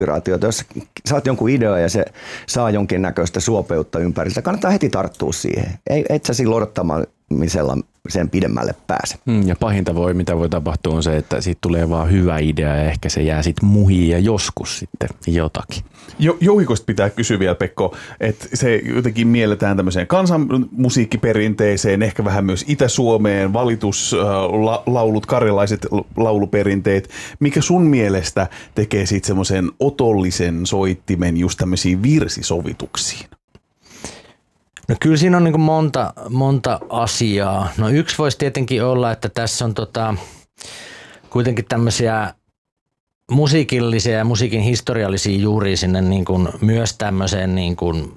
inspiraatiota. Jos saat jonkun idea ja se saa jonkinnäköistä suopeutta ympäriltä, kannattaa heti tarttua siihen. Et sä silloin odottamisella sen pidemmälle pääse. Ja pahinta mitä voi tapahtua on se, että siitä tulee vaan hyvä idea ja ehkä se jää sitten muhiin ja joskus sitten jotakin. Jouhikosta pitää kysyä vielä, Pekko, että se jotenkin mielletään tämmöiseen kansanmusiikkiperinteeseen, ehkä vähän myös Itä-Suomeen, valituslaulut, karjalaiset lauluperinteet. Mikä sun mielestä tekee siitä semmoisen otollisen soittimen just tämmöisiin virsisovituksiin? No kyllä siinä on niin kuin monta asiaa. No yksi voisi tietenkin olla, että tässä on kuitenkin tämmöisiä musiikillisia ja musiikin historiallisia juuria sinne niin kuin myös tämmöiseen niin kuin,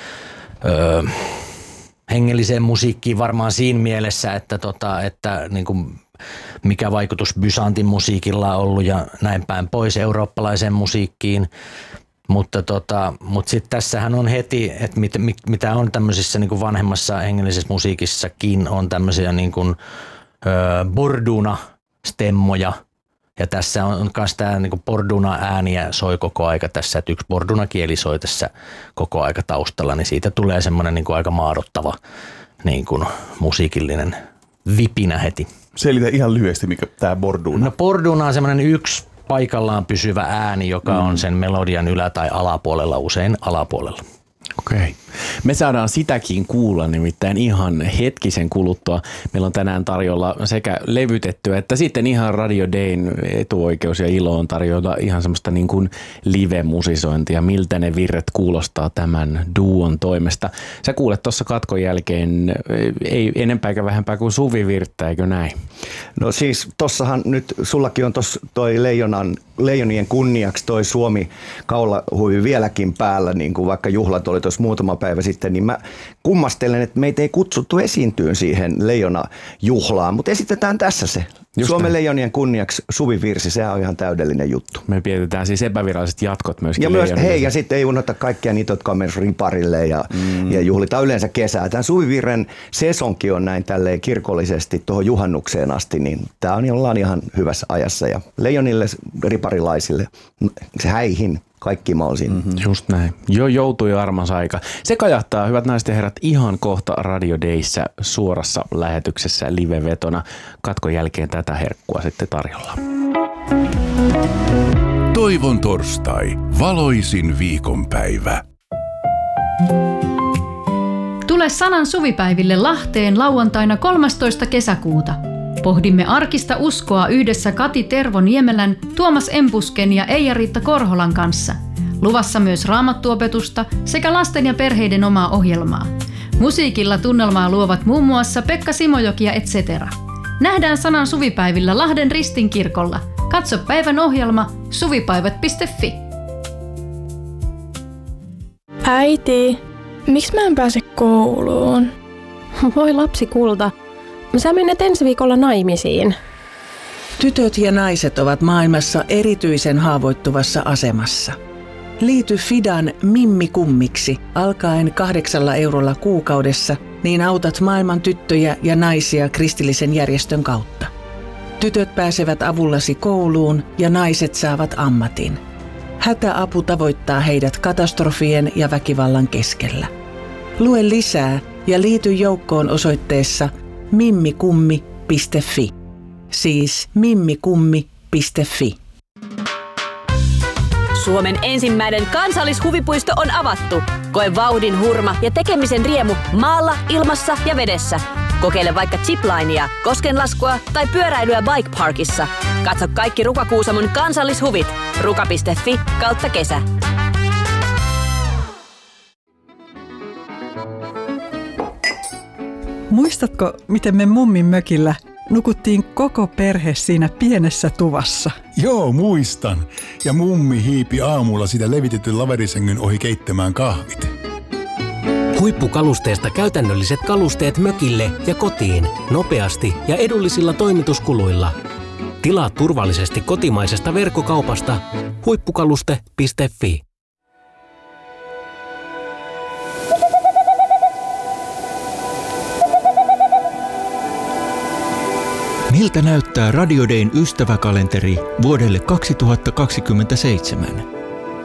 hengelliseen musiikkiin varmaan siinä mielessä, että niin kuin mikä vaikutus Byzantin musiikilla on ollut ja näin päin pois eurooppalaiseen musiikkiin. Mutta sitten tässähän on heti, että mitä on tämmöisissä niin kuin vanhemmassa hengellisessä musiikissakin on tämmöisiä niin kuin borduna-stemmoja. Ja tässä on myös tämä niin kuin borduna-ääniä soi koko aika tässä, että yksi borduna-kieli soi tässä koko aika taustalla, niin siitä tulee semmoinen niin kuin aika maadottava niin kuin musiikillinen vipinä heti. Selitä ihan lyhyesti, mikä tämä borduna. No borduna on semmoinen yksi paikallaan pysyvä ääni, joka on sen melodian ylä- tai alapuolella, usein alapuolella. Okei. Me saadaan sitäkin kuulla nimittäin ihan hetkisen kuluttua. Meillä on tänään tarjolla sekä levytettyä että sitten ihan Radio Dayn etuoikeus ja ilo on tarjolla ihan semmoista niin kuin live-musisointia, miltä ne virret kuulostaa tämän duon toimesta. Sä kuulet tuossa katkon jälkeen ei enempää eikä vähempää kuin Suvi-virttä, eikö näin? No siis tossahan nyt sullakin on toi Leijonien kunniaksi toi Suomi kaulahuivi vieläkin päällä, niin kuin vaikka juhlat oli tuossa muutama päivä sitten, niin mä kummastelen, että meitä ei kutsuttu esiintyyn siihen Leijona-juhlaan, mutta esitetään tässä se. Just Suomen Leijonien kunniaksi Suvi-virsi, sehän on ihan täydellinen juttu. Me pidetään siis epäviralliset jatkot myöskin. Ja myös, ja sitten ei unohta kaikkia niitä, jotka on mennyt riparille ja juhlitaan yleensä kesää. Tämän Suvivirren sesonki on näin tälleen kirkollisesti tuohon juhannukseen asti, niin tämä on ihan hyvässä ajassa. Ja Leijonille, riparilaisille, se häihin. Kaikki mahdollisiin. Just näin. Jo joutui armansa aika. Se kajahtaa, hyvät naiset ja herrat, ihan kohta Radio Dayssä suorassa lähetyksessä live-vetona. Katkon jälkeen tätä herkkua sitten tarjolla. Toivon torstai. Valoisin viikonpäivä. Tule Sanan suvipäiville Lahteen lauantaina 13. kesäkuuta. Pohdimme arkista uskoa yhdessä Kati Tervo-Niemelän, Tuomas Empusken ja Eija-Riitta Korholan kanssa. Luvassa myös raamattuopetusta sekä lasten ja perheiden omaa ohjelmaa. Musiikilla tunnelmaa luovat muun muassa Pekka Simojoki ja etc. Nähdään Sanan suvipäivillä Lahden Ristinkirkolla. Katso päivän ohjelma suvipäivät.fi. Äiti, miksi mä en pääse kouluun? Voi lapsi kulta. Sä menet ensi viikolla naimisiin. Tytöt ja naiset ovat maailmassa erityisen haavoittuvassa asemassa. Liity Fidan Mimmi Kummiksi alkaen 8 eurolla kuukaudessa, niin autat maailman tyttöjä ja naisia kristillisen järjestön kautta. Tytöt pääsevät avullasi kouluun ja naiset saavat ammatin. Hätäapu tavoittaa heidät katastrofien ja väkivallan keskellä. Lue lisää ja liity joukkoon osoitteessa mimmikummi.fi. Siis mimmikummi.fi. Suomen ensimmäinen kansallishuvipuisto on avattu. Koe vauhdin hurma ja tekemisen riemu maalla, ilmassa ja vedessä. Kokeile vaikka ziplinea, koskenlaskua tai pyöräilyä Bike Parkissa. Katso kaikki Ruka-Kuusamon kansallishuvit. ruka.fi/kesä. Muistatko, miten me mummin mökillä nukuttiin koko perhe siinä pienessä tuvassa? Joo, muistan. Ja mummi hiipi aamulla sitä levitetyn laverisängyn ohi keittämään kahvit. Huippukalusteesta käytännölliset kalusteet mökille ja kotiin. Nopeasti ja edullisilla toimituskuluilla. Tilaa turvallisesti kotimaisesta verkkokaupasta. Huippukaluste.fi. Miltä näyttää Radio Dayn ystäväkalenteri vuodelle 2027?